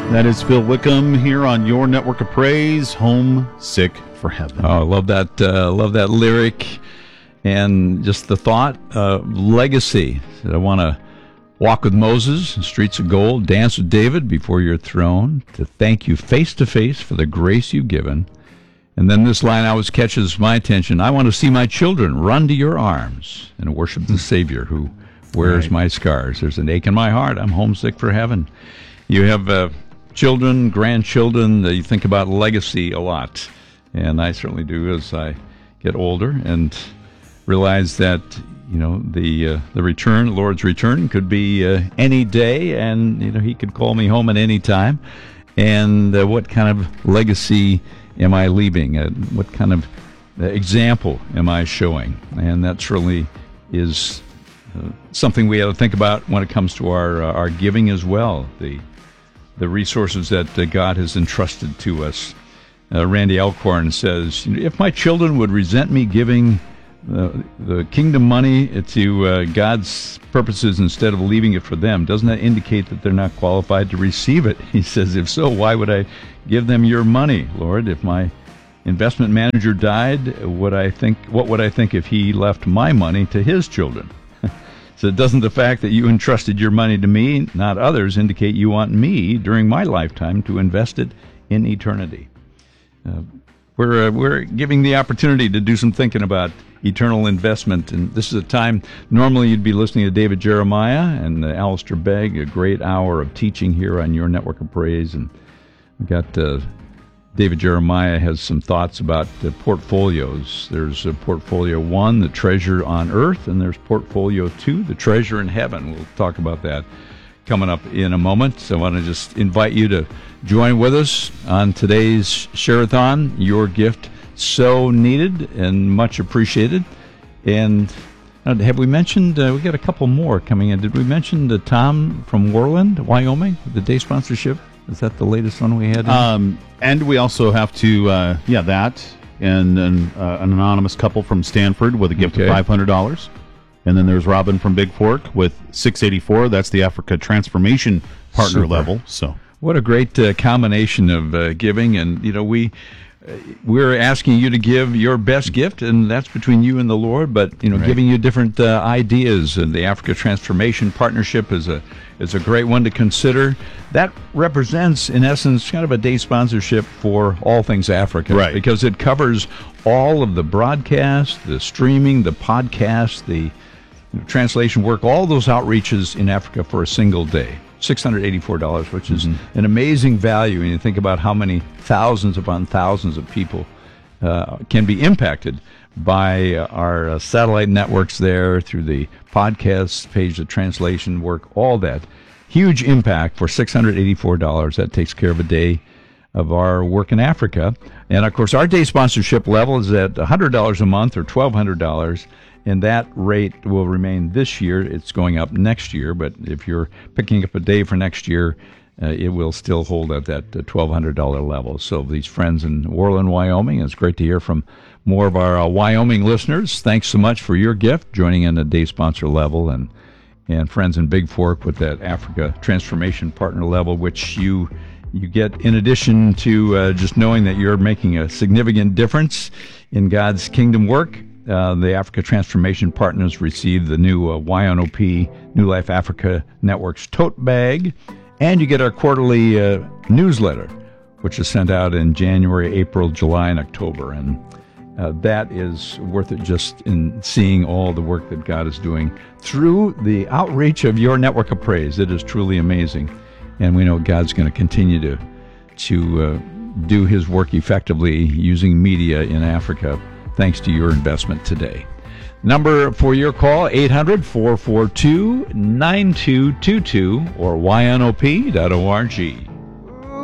That is Phil Wickham here on your network of praise, Homesick for Heaven. Oh, I love that lyric and just the thought, legacy. I want to walk with Moses in streets of gold, dance with David before your throne, to thank you face to face for the grace you've given. And then this line always catches my attention. I want to see my children run to your arms and worship the Savior who wears my scars. There's an ache in my heart. I'm homesick for heaven. You have children, grandchildren, you think about legacy a lot. And I certainly do as I get older and realize that, the return, Lord's return, could be any day, and, he could call me home at any time. And what kind of legacy am I leaving? What kind of example am I showing? And that certainly is something we have to think about when it comes to our giving as well. The resources that God has entrusted to us. Randy Alcorn says, if my children would resent me giving the kingdom money to God's purposes instead of leaving it for them, doesn't that indicate that they're not qualified to receive it? He says, if so, why would I give them your money, Lord? If my investment manager died, what would I think if he left my money to his children? So doesn't the fact that you entrusted your money to me, not others, indicate you want me, during my lifetime, to invest it in eternity? We're giving the opportunity to do some thinking about eternal investment, and this is a time, normally you'd be listening to David Jeremiah and Alistair Begg, a great hour of teaching here on your network of praise, and we've got David Jeremiah has some thoughts about portfolios. There's Portfolio 1, the treasure on earth, and there's Portfolio 2, the treasure in heaven. We'll talk about that coming up in a moment. So I want to just invite you to join with us on today's Share-a-thon. Your gift so needed and much appreciated. And have we mentioned, we got a couple more coming in. Did we mention Tom from Worland, Wyoming, the day sponsorship? Is that the latest one we had? And we also have to, that, and an anonymous couple from Stanford with a gift of $500. And then there's Robin from Big Fork with $684. That's the Africa Transformation Partner level. So what a great combination of giving. And, we're asking you to give your best gift, and that's between you and the Lord, but, giving you different ideas. And the Africa Transformation Partnership is a great one to consider. That represents, in essence, kind of a day sponsorship for all things Africa. Right. Because it covers all of the broadcast, the streaming, the podcast, the translation work, all those outreaches in Africa for a single day. $684, which is an amazing value when you think about how many thousands upon thousands of people can be impacted by our satellite networks there, through the podcast page, the translation work, all that. Huge impact for $684. That takes care of a day of our work in Africa. And, of course, our day sponsorship level is at $100 a month or $1,200. And that rate will remain this year. It's going up next year, but if you're picking up a day for next year, it will still hold at that $1,200 level. So these friends in Worland, Wyoming, it's great to hear from more of our Wyoming listeners. Thanks so much for your gift, joining in the day sponsor level, and friends in Big Fork with that Africa Transformation Partner level, which you get in addition to just knowing that you're making a significant difference in God's kingdom work. The Africa Transformation Partners received the new YNOP, New Life Africa Network's tote bag, and you get our quarterly newsletter, which is sent out in January, April, July, and October. And that is worth it just in seeing all the work that God is doing through the outreach of your network of praise. It is truly amazing. And we know God's going to continue to do his work effectively using media in Africa, thanks to your investment today. Number for your call, 800-442-9222 or ynop.org.